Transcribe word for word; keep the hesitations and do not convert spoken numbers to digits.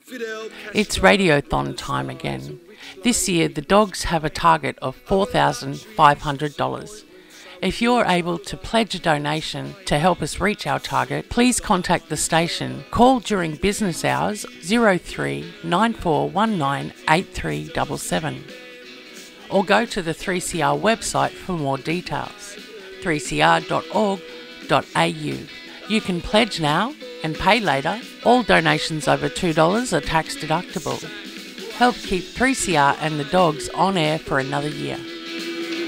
It's Radiothon time again. This year, the dogs have a target of four thousand five hundred dollars. If you're able to pledge a donation to help us reach our target, please contact the station. Call during business hours zero three nine four one nine eight three seven seven or go to the three C R website for more details, three c r dot org dot a u. You can pledge now and pay later. All donations over two dollars are tax deductible. Help keep three C R and the dogs on air for another year.